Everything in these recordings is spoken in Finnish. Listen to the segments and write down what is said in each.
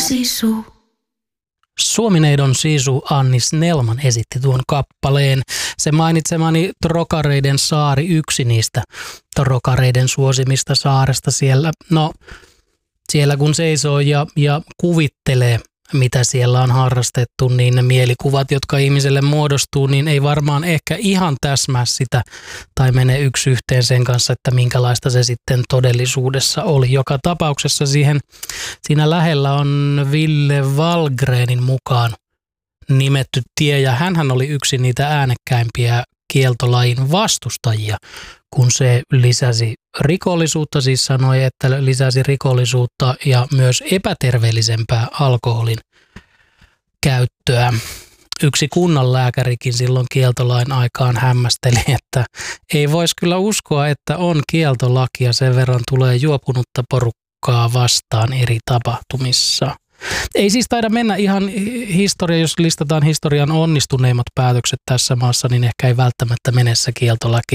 sisu. Suomineidon sisu Anni Snellman esitti tuon kappaleen. Se mainitsemani Trokareiden saari, yksi niistä trokareiden suosimista saaresta siellä. No, siellä kun seisoo ja kuvittelee, mitä siellä on harrastettu, niin ne mielikuvat, jotka ihmiselle muodostuu, niin ei varmaan ehkä ihan täsmää sitä tai mene yksi yhteen sen kanssa, että minkälaista se sitten todellisuudessa oli. Joka tapauksessa siinä lähellä on Ville Wahlgrenin mukaan nimetty tie, ja hänhän oli yksi niitä äänekkäimpiä kieltolajin vastustajia, kun se lisäsi rikollisuutta, siis sanoi, että lisäsi rikollisuutta ja myös epäterveellisempää alkoholin käyttöä. Yksi kunnanlääkärikin silloin kieltolain aikaan hämmästeli, että ei voisi kyllä uskoa, että on kieltolaki ja sen verran tulee juopunutta porukkaa vastaan eri tapahtumissa. Ei siis taida mennä ihan historia, jos listataan historian onnistuneimmat päätökset tässä maassa, niin ehkä ei välttämättä mene se kieltolaki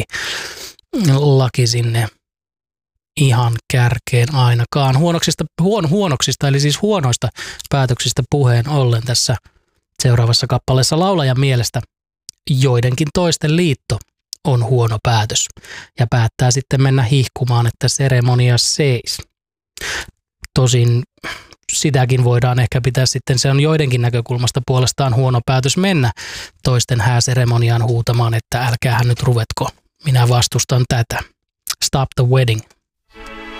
sinne ihan kärkeen ainakaan. Huonoksista, eli siis huonoista päätöksistä puheen ollen tässä seuraavassa kappaleessa laulajan mielestä joidenkin toisten liitto on huono päätös ja päättää sitten mennä hihkumaan, että seremonia seis. Tosin sitäkin voidaan ehkä pitää sitten, se on joidenkin näkökulmasta puolestaan huono päätös mennä toisten hääseremoniaan huutamaan, että älkäähän nyt ruvetko, minä vastustan tätä. Stop the wedding.